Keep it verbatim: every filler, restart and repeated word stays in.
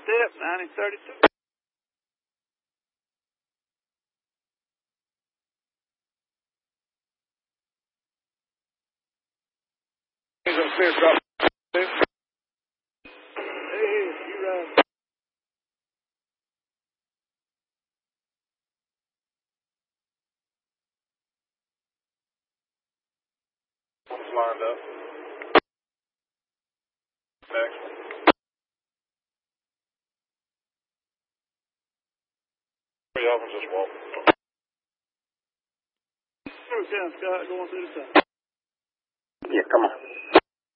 step, ninety thirty-two. He's upstairs, drop. Hey, you right. It's lined up. Next. Three of them just walk. Scott, going through the top. Yeah, come on.